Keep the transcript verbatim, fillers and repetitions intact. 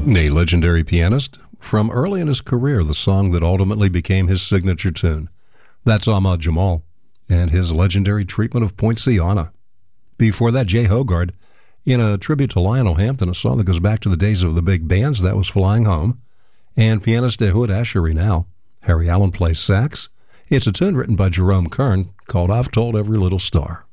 A legendary pianist, from early in his career, the song that ultimately became his signature tune. That's Ahmad Jamal and his legendary treatment of Poinciana. Before that, Jay Hogarth, in a tribute to Lionel Hampton, a song that goes back to the days of the big bands, that was Flying Home. And pianist Ehud Asheri now, Harry Allen plays sax. It's a tune written by Jerome Kern called I've Told Every Little Star.